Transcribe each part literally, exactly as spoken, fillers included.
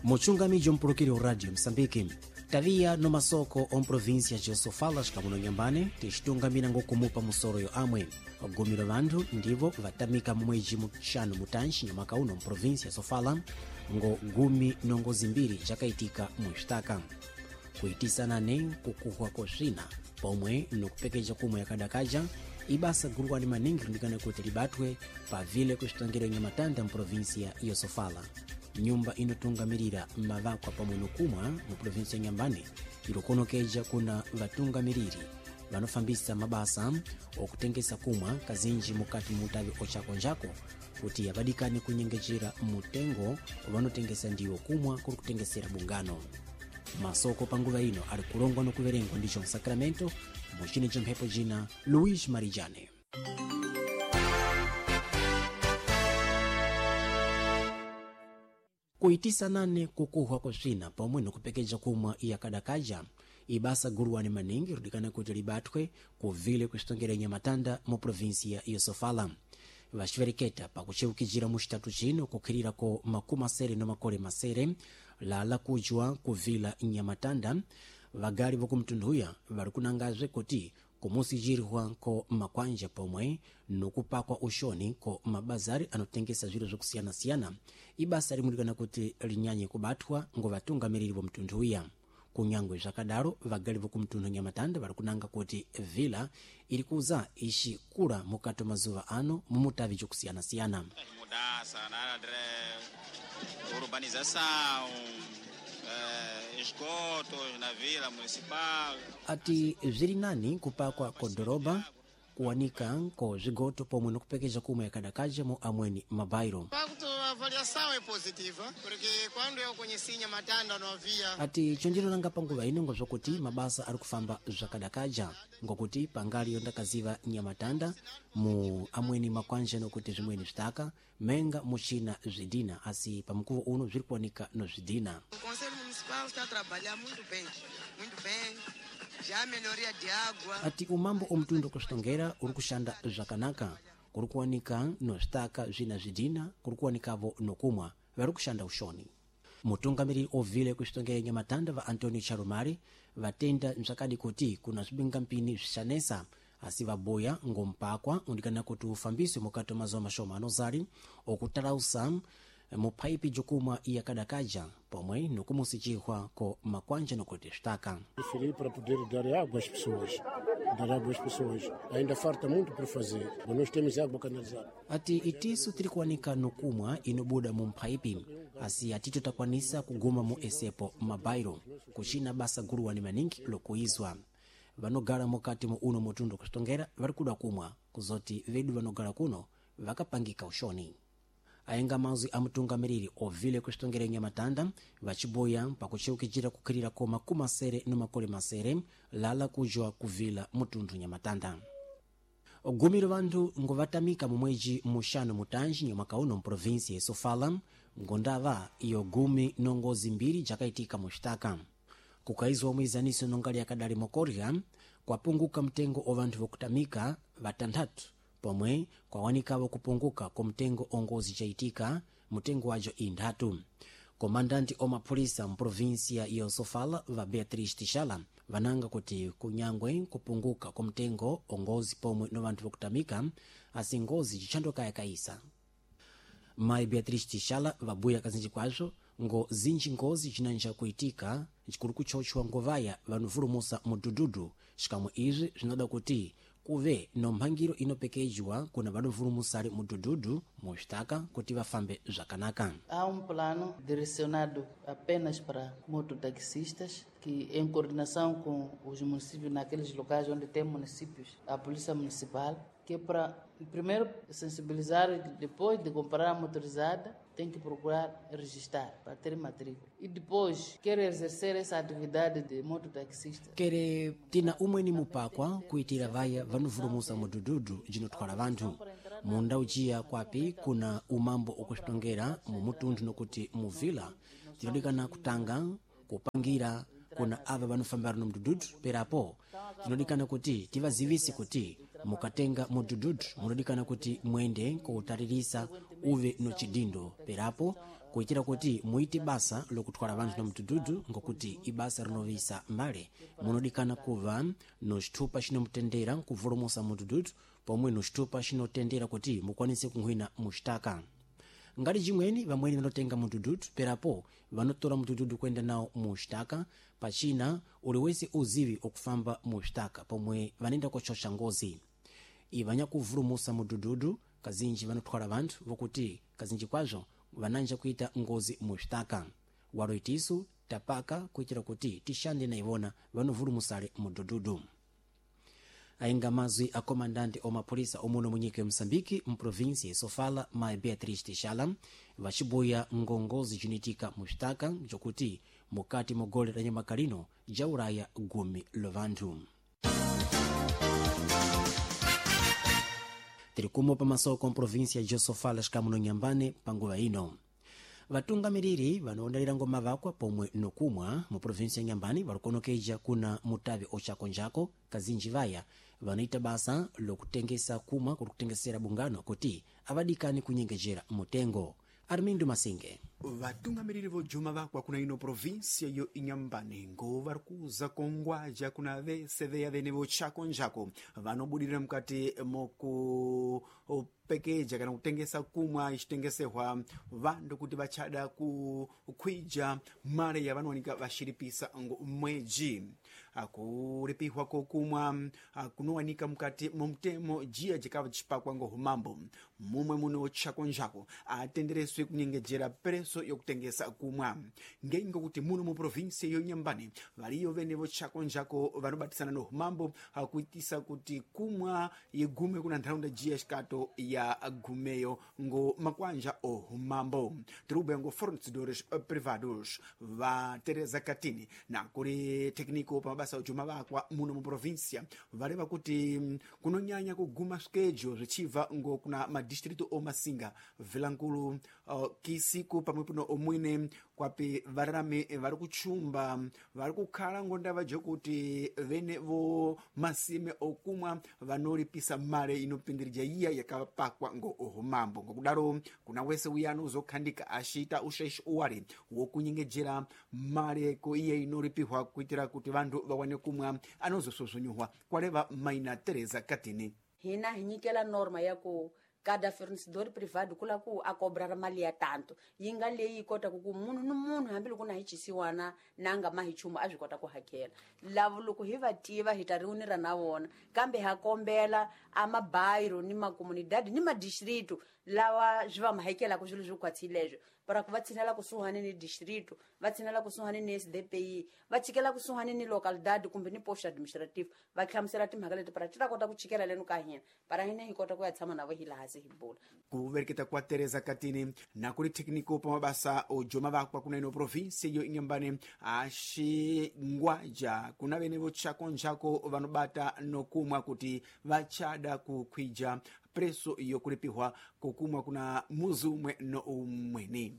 muchungamiji mpulukiri wa radio Msambiki tavia no masoko on província de Sofalas kamuno nyambane ticitungamira ngokumupa musoroyo amwe ogumira vandu ndivo vatamika mumweji muxanu mutanxi nyamaka uno mprovíncia Sofala ngo gumi nongo zimbiri jakaitika muxitaka kuitisanane kukuhwa koxina pomwe nokupekeja kumwe yakadakaja ibasa gurwani maningi rundikana kuti libatwe pavile kuxitangire nyamatanda mprovíncia ya Sofala. Nyumba inotungamirira mavakwa pamwe nokumwa mu província Nyambane ilokonokeja kuna vatungamiriri vanofambisa mabasa okutengesa kumwa kazinji mukati mutavi ochakonjako kuti yavadikane kunyengejera mutengo vanotengesa ndiwo kumwa kuri kutengesera bungano. Masoko panguva ino ali kulongwa nokuverengwa ndicho Sacramento muchine chemphepo jina Luis Marijane. Kuitisanane kukuhwa koxina pomwe nokupekeja kumwa iyakadakaja ibasa guruwani maningi rudikana kuti libatwe kuvile kuxitongera nyamatanda mu província ya Sofala. Vaxivereketa pakuceukijira muxitatu chino kukhirirako makumi asere no makole masere lala kujwa kuvila nyamatanda vagali vokumtunduya vari kunangazve kuti kumusijirwa ko makwanja pomwe nokupakwa ushoni ko mabazari anotengesa zviro zvokusiyana-siyana ibasa rimulikana kuti linyanye kubatwa ngo vatungamiriri vomtunduya. Kunyangwe zvakadaro vagali vokumtundu nyamatanda vari kunanga kuti vila iri kuza ixikula mukati mazuva ano mumutavi jokusiyana-siyana. Mudança na urbanização, esgotos na vila municipal. Ati ziri nani kupakwa kodoroba kuwanika ko zigoto pomwe nokupekeja kumwe yakadakaja mu amweni mabairo. Pacto avaliação é positiva, porque quando eu conheci Nyamatanda não havia. Ati chonjero langa panguva ino ngozokuti mabasa ari kufamba zvakadakaja ngokuti pangali yondakaziva Nyamatanda mu amweni makwanja nokuti zvimweni zvitaka menga muchina zvidina asi pamkuvo uno zviri kuwanika no zvidina. O Conselho Municipal está a trabalhar muito bem, muito bem. Já melhoria de água. Ati umambo omtundo kuxitongera uri kuxanda zvakanaka kuri kuwanika no zvitaka zvina zvidina kuri kuwanikavo nokumwa vari kuxanda ushoni. Mutungamiriri ovile kuxitongera nyamatanda va Antonio Charumari vatenda nzvakadi kuti kuna zvibingampini zvixanesa asi vaboya ngompakwa undikana kuti ufambiswe mukati mazuva mashoma anozari okutarausa mupaipi jokumwa iyakadakaja pomwe nokumusichihwa ko makwanja nokuti zvitaka. Preferi para poder dar água às pessoas, dar água às pessoas. Ainda falta muito para fazer, mas nós temos água canalizada. Ati itisu tiri kuwanika nokumwa inobuda mu mpaipi asi atito takwanisa kuguma mu esepo mabairo kuchina basa guruwani maningi lokuizwa. Vanogara mukati mu uno mutundu kuxitongera vari kuda kumwa kuzoti vedu vanogara kuno vakapangika ushoni. Ayenga mazwi amutungamiriri ovile kuxitongera nyamatanda vachiboya pakuceukijira kukhirira ko makumi asere no makole masere lala kujwa kuvila mutundu nyamatanda. Ogumiro vandu ngovatamika mumweji muxanu mutanji nyamaka uno mprovíncia ya Sofala ngondava iyo gumi nongo zimbiri jakaitika muxitaka. Kukaizwa mwizaniso nongali yakadali mokoria kwapunguka mtengo o vandu vokutamika vatandatu pomwe kwawanikavo kupunguka ko mtengo ongozi chaitika mtengo wajo indatu. Komandanti o mapolisa mprovíncia ya Sofala va Beatriz Tishala vananga kuti kunyangwe kupunguka ko mtengo ongozi pomwe no vandu vokutamika asi ngozi chichandoka yakaisa. Mai Beatriz Tishala vabuya kazinji kwazo ngo zinji ngozi chinanja kuitika chikuru kuchochwa ngovaya vanuvurumusa mudududu xikamwe izvi zvinoda kuti kuve nomphangiro inopekejwa kuna vanuvurumusa mudududu muxitaka kuti vafambe zvakanaka. Há um plano direcionado apenas para mototaxistas que, em coordenação com os municípios naqueles locais onde tem municípios, a polícia municipal, que é para primeiro sensibilizar e depois de comprar a motorizada tem que procurar registrar para ter matrícula. E depois quer exercer essa atividade de mototaxista. Kere tina umweni mupakwa kuitira vaya vanuvurumusa mudududu jinotwala vantu. Munda ujia kwapi kuna umambo okuxitongera mu mutundu nokuti muvila tinodikana kutanga kupangira kuna ava vanofambira no mdududu perapo tinodikana kuti tivazivisi kuti mukatenga mudududu munodikana kuti mwende kuutaririsa uve no chidindo perapo kuitira kuti muite basa lokutwala vanthu na mtududu ngokuti ibasa rinovisa mbale munodikana kuva no xithupa xinomutendera kuvolomosa mtududu pomwe no xithupa xinotendera kuti mukwanise kunhwina muxitaka. Ngati jimweni vamweni vanotenga mtududu perapo vanotola mtududu kwenda nawo muxitaka pachina uliwese uzivi okufamba muxitaka pomwe vanenda kuchosha ngozi. Ivanya kuvulumusa mtududu kazinji vanotwala vanthu vokuti kazinji kwazo vananja kuita ngozi muxitaka. Walo itisu tapaka kuitira kuti tixande na ivona vanovulumusale mtududu. Ainga mazwi a komandante o mapolisa omuno munyika ya Msambiki mprovinsi ya Sofala Mai Beatriz Tixala vaxiboya ngongozi jinitika muxitaka jokuti mukati mogole la nyamakalino ja uraya gumi lovanthu. Tirikumo pa masoko mprovinsi ya Sofala xikamuno nyambane panguva ino. Vatungamiriri vanoondelera ngoma vakwa pomwe nokumwa mu provinsi ya Nyambani valikonokeja kuna mutavi ochakonjako kazinji vaya vanaita basa lokutengesa kumwa kutengesera bungano kuti avadikani kunyengejera mutengo. Armindo Masinge. Vatungamiriri vojuma vakwa kuna ino provinsia yo Inyambani ngo varikuza kongwaja kuna vese veya vene vochakonjako vanobudira mukati moku pekeja kana kutengesa kumwa ixitengesehwa vandu kuti vachada kukwija mare ya vanowanika vaxiripisa ngo mweji akuripihwa kokumwa kunowanika mukati momutemo jia jikava chipakwa ngo humambo mumwe muno chakonjako atendereswe kunyengejera preso yokutengesa kumwa ngengo kuti muno mu provinsi yo Nyambani variyo vene vochakonjako vanobatisana no humambo akuitisa kuti kumwa yegume kuna nthaunda jia xikato ya gumeyo ngo makwanja o humambo trube ngo fornecedores privados va Teresa Katini na kuri tekniko pa mabasa ojuma vakwa muno mu provincia vareva kuti kunonyanya kuguma schedule zichiva ngo kuna madistrito o Masinga Vilankulu uh, Kisiku pamwe puno omwine kwapi varame vari kuchumba vari kukhala ngondava jokuti vene vo masime okumwa vanolipisa mare inopindirija iya yakapakwa ngo ohumambo ngokudaro kuna wese uyano uzokhandika ashita ushaishi uwari wokunyengejera mare ko iye inoripihwa kuitira kuti vandu vawane kumwa anozosozonyuhwa kwaleva Maina Teresa Katini. Hina hinyikela norma yako cada fornecedor privado kula ku a cobrar mali ya tanto yinga leyi kota ku munhu no munhu hambile kuna hichisiwana nanga mahichuma azvikota ku hakela lavo loko hi vativa hitariunira na vona kambe ha kombela ama bairro ni ma comunidade ni ma distrito lawa zviva mahekela ku zwilo zvikwatsilejo para ku vatsinela kusuhani ni distrito vatsinela kusuhani ni S D P I vatsikela kusuhani ni localidade kumbe ni post administrative vakhlamsela timhaka leti para tita kota ku chikela lenu ka hina para hina hi kota ku ya tshama na vo hilahasi hibula kuvereketa kwa Teresa Katini na kuri tekniko pa mabasa ojoma vakwa kuna ino provinsi yo Inyambani ashi ngwaja kuna vene vochakonjako vanobata nokumwa kuti vachada kukwija preso iyo kulipihwa kokumwa kuna muzumwe no umweni.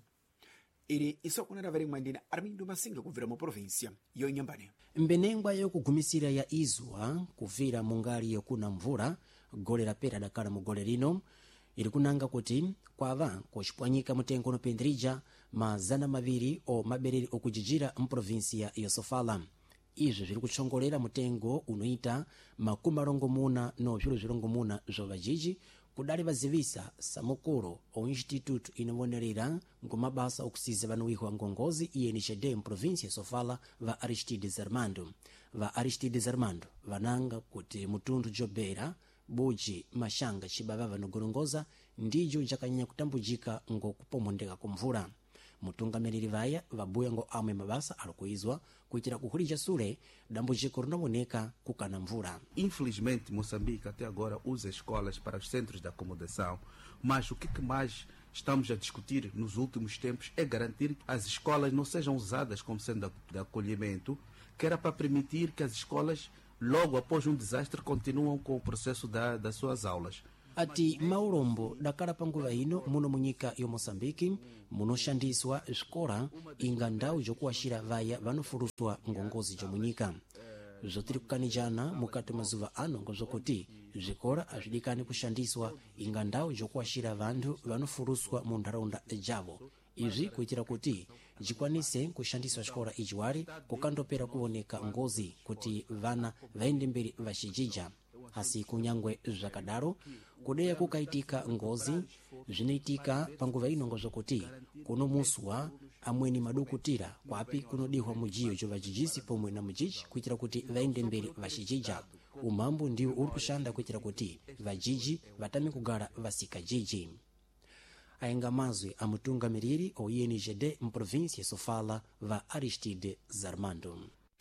Iri isokonera vari mwandina Armindo Masinga kuvira mu provinsia yo Inyambani. Mbenengwa yokugumisira ya izwa kuvira mungali yokuna mvura golera pera dakala mu gole lino ili kunanga kuti kwava kuxipwanyika mutengo unopindirija mazana maviri o mabereri okujijira mprovinsia ya Sofala. Izvo zviri kuchongolera mutengo unoita makumi marongomuna no zviro zvirongomuna zovajiji kudali vazivisa samukulu o instituto inovonerera ngomabasa okusiza vanuwihwa ngongozi I N C D mprovinsia ya Sofala va Aristides Armando. Va Aristides Armando vananga kuti mutundu jobera buji mashanga chibava vanogorongoza ndijo jakanyanya kutambujika ngokupomondeka kumvura. Mutungamiriri vaya vabuya ngo amwe mabasa alikuizwa kuitira kuhulija sule dambujiko rinomoneka kukana mvura. Infelizmente Moçambique até agora usa escolas para os centros de acomodação, mas o que, que mais estamos a discutir nos últimos tempos é garantir que as escolas não sejam usadas como centro de acolhimento, que era para permitir que as escolas logo após um desastre continuam com o processo da, das suas aulas. Ati maulombo dakala panguva ino muno munyika yo Moçambique munoshandiswa escola inga ndau jokuwashira vaya vanofuruswa ngongozi jomunyika. Zotiri kukanijana mukati mazuva ano ngozokuti zvikora azvidikani kushandiswa inga ndau jokuwashira vandu vanofuruswa mu ntaraunda javo izi kuitira kuti jikwanise kushandiswa xikola ijiwari kukandopera kuoneka ngozi kuti vana vaende mberi vacijija. Hasi kunyangwe zakadaro kudeya kukaitika ngozi zvinaitika panguva ino zokuti kuno muswa amweni madokotera kwapi kunodihwa mujiyo jo vajijisi pomwe na mujiji kuitira kuti vaende mberi vacijija. Umambo ndiwo uri kushanda kuitira kuti vajiji vatame kugara vasika jiji. Ayengamazwi amutungamiriri o I N G D mprovinsia Sofala va Aristide Zarmando.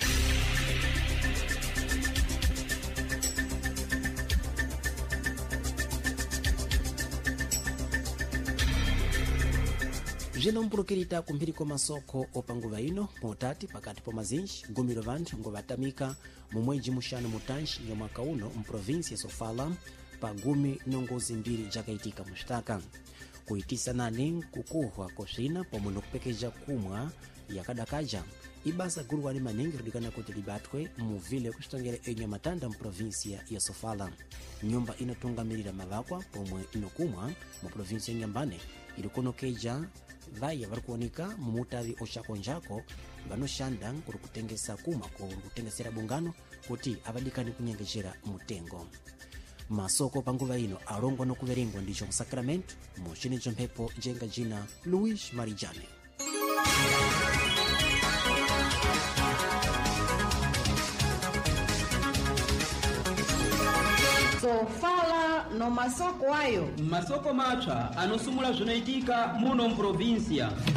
Jena mpulukirita kumbiri kwa masoko opanguva ino motati pakati pa mazinji gumiro vantu ngo vatamika mumweji mushanu mutanji ya mwaka uno mprovinsia Sofala pa gumi nongozi mbiri jakaitika mushtaka. Kuitisa nane kukuhwa koshina pomwe nokupekeja kumwa yakadakaja ibasa guru wani manengi rudikana kuti libatwe muvile kusitongera enya matanda mprovinsia ya Sofala. Nyumba inatungamirira mavakwa pomwe inokumwa mu provinsia ya Nyambane ilikunokeja vaya varikuonika mumutavi oshakonjako vanoshanda kuri kutengesa kuma kuri kutengesera bungano kuti avadikani kunyengejera mutengo. Masoko panguva ino arongwa nokuverengwa ndicho Sacramento muchini chompepo jenga jina Luis Marijane. Sofala no masoko ayo masoko mapya anosumula zvinaitika muno mprovinsia.